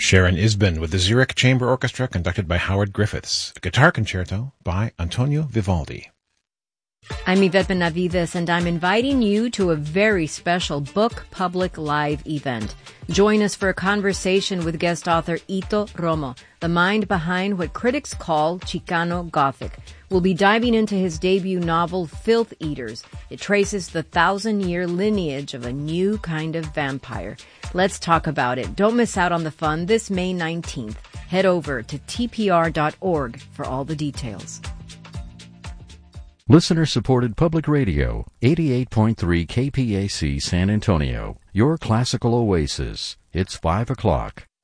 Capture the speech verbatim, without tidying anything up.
Sharon Isbin with the Zurich Chamber Orchestra conducted by Howard Griffiths. A guitar concerto by Antonio Vivaldi. I'm Yvette Benavides, and I'm inviting you to a very special Book Public Live event. Join us for a conversation with guest author Ito Romo, the mind behind what critics call Chicano Gothic. We'll be diving into his debut novel, Filth Eaters. It traces the thousand-year lineage of a new kind of vampire. Let's talk about it. Don't miss out on the fun this May nineteenth. Head over to T P R dot org for all the details. Listener-supported public radio, eighty-eight point three K P A C San Antonio, your classical oasis. It's five o'clock.